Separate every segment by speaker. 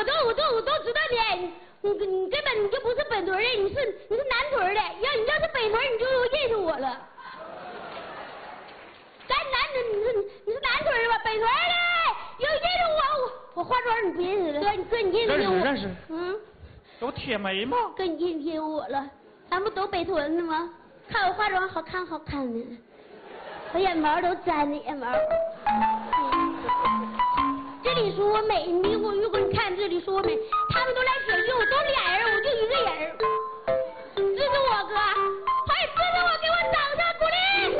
Speaker 1: 我都知道的。你根本你就不是北屯的，你是南屯的。你要是北屯，你就认识我了。咱你是南屯的吧？北屯的，有认识我化妆你不认识了？哥你认识我？
Speaker 2: 认识。
Speaker 1: 嗯。
Speaker 2: 有铁眉吗？
Speaker 1: 哥你认识我了？咱不都北屯的吗？看我化妆好看呢，我眼毛都粘着眼毛。这里说我美，如果你看这里说我美，他们都来选秀，都俩人，我就一个人。支持我哥，快支持我，给我掌声鼓励！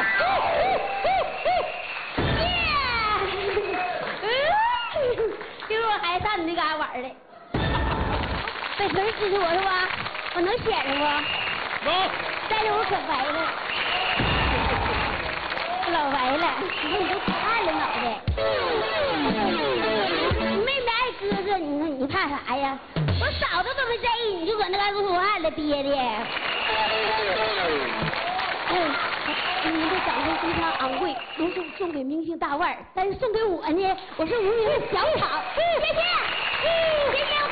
Speaker 1: 今儿我还上你那嘎玩嘞。北屯支持我是吧？我能显着不？
Speaker 2: 能。
Speaker 1: 再着我可白了，老白了，你都看了脑袋。你妹妹爱哥哥，你怕啥呀？我嫂子都没在意，你就搁那嘎说话了，憋的。您的掌声非常昂贵，都送给明星大腕，但是送给我呢，我是无名的小草。谢谢，谢谢。